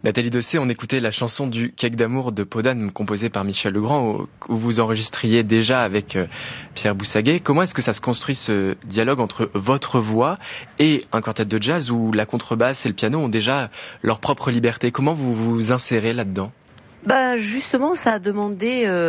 Nathalie Dessay, on écoutait la chanson du Cake d'amour de Podane composée par Michel Legrand, où vous enregistriez déjà avec Pierre Boussaguet. Comment est-ce que ça se construit ce dialogue entre votre voix et un quartet de jazz où la contrebasse et le piano ont déjà leur propre liberté? Comment vous vous insérez là-dedans? Justement, ça a demandé